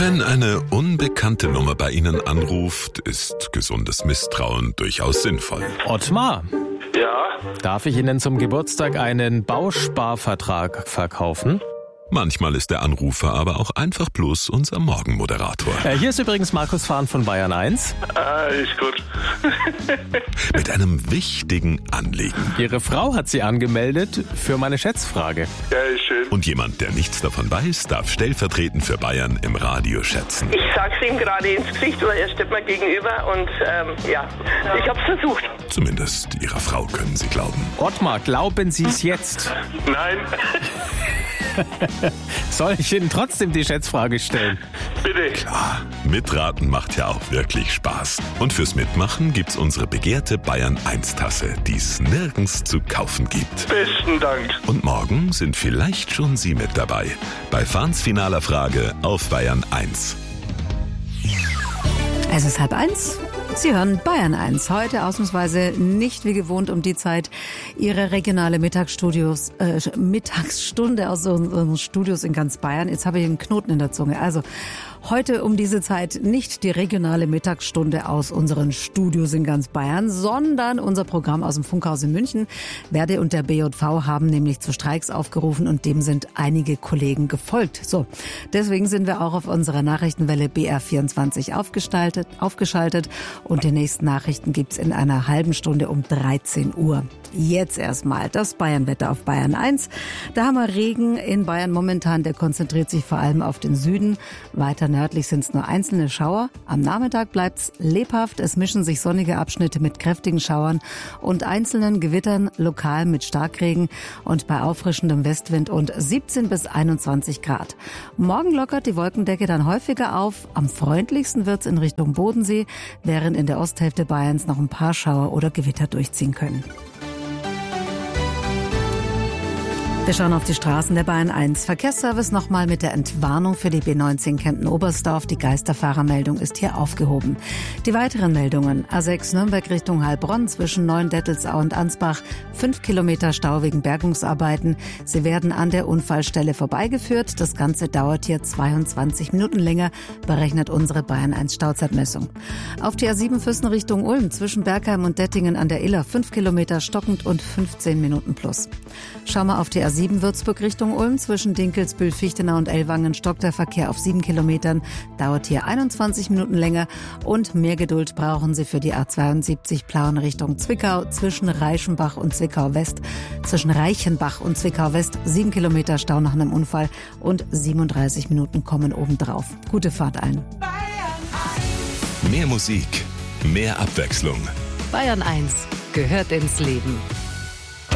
Wenn eine unbekannte Nummer bei Ihnen anruft, ist gesundes Misstrauen durchaus sinnvoll. Ottmar, Ja, darf ich Ihnen zum Geburtstag einen Bausparvertrag verkaufen? Manchmal ist der Anrufer aber auch einfach bloß unser Morgenmoderator. Hier ist übrigens Markus Fahn von Bayern 1. ist gut. Mit einem wichtigen Anliegen. Ihre Frau hat Sie angemeldet für meine Schätzfrage. Ja, ist schön. Und jemand, der nichts davon weiß, darf stellvertretend für Bayern im Radio schätzen. Ich sag's ihm gerade ins Gesicht, weil er steht mir gegenüber und ich hab's versucht. Zumindest Ihrer Frau können Sie glauben. Ottmar, glauben Sie es jetzt? Nein, Soll ich Ihnen trotzdem die Schätzfrage stellen? bitte. Mitraten macht ja auch wirklich Spaß. Und fürs Mitmachen gibt's unsere begehrte Bayern 1 Tasse, die es nirgends zu kaufen gibt. Besten Dank. Und morgen sind vielleicht schon Sie mit dabei. Bei Fahns finaler Frage auf Bayern 1. Es ist 12:30. Sie hören Bayern 1. Heute ausnahmsweise nicht wie gewohnt um die Zeit Ihre regionale Mittagsstunde aus unseren Studios in ganz Bayern. Jetzt habe ich einen Knoten in der Zunge. Also heute um diese Zeit nicht die regionale Mittagsstunde aus unseren Studios in ganz Bayern, sondern unser Programm aus dem Funkhaus in München. Verdi und der BJV haben nämlich zu Streiks aufgerufen und dem sind einige Kollegen gefolgt. So, deswegen sind wir auch auf unserer Nachrichtenwelle BR24 aufgeschaltet und die nächsten Nachrichten gibt's in einer halben Stunde um 13 Uhr. Jetzt erstmal das Bayernwetter auf Bayern 1. Da haben wir Regen in Bayern momentan, der konzentriert sich vor allem auf den Süden. Weiter nördlich sind es nur einzelne Schauer. Am Nachmittag bleibt's lebhaft. Es mischen sich sonnige Abschnitte mit kräftigen Schauern und einzelnen Gewittern, lokal mit Starkregen und bei auffrischendem Westwind und 17 bis 21 Grad. Morgen lockert die Wolkendecke dann häufiger auf. Am freundlichsten wird's in Richtung Bodensee, während in der Osthälfte Bayerns noch ein paar Schauer oder Gewitter durchziehen können. Wir schauen auf die Straßen der Bayern 1. Verkehrsservice nochmal mit der Entwarnung für die B19 Kempten-Oberstdorf. Die Geisterfahrermeldung ist hier aufgehoben. Die weiteren Meldungen. A6 Nürnberg Richtung Heilbronn zwischen Neuendettelsau und Ansbach. 5 Kilometer Stau wegen Bergungsarbeiten. Sie werden an der Unfallstelle vorbeigeführt. Das Ganze dauert hier 22 Minuten länger, berechnet unsere Bayern 1 Stauzeitmessung. Auf die A7 Füssen Richtung Ulm zwischen Bergheim und Dettingen an der Iller. 5 Kilometer stockend und 15 Minuten plus. Schauen wir auf die A7 Würzburg Richtung Ulm zwischen Dinkelsbühl, Fichtenau und Ellwangen stockt der Verkehr auf 7 Kilometern, dauert hier 21 Minuten länger und mehr Geduld brauchen Sie für die A72 Plauen Richtung Zwickau zwischen Reichenbach und Zwickau West. Zwischen Reichenbach und Zwickau West 7 Kilometer Stau nach einem Unfall und 37 Minuten kommen obendrauf. Gute Fahrt allen. Mehr Musik, mehr Abwechslung. Bayern 1 gehört ins Leben.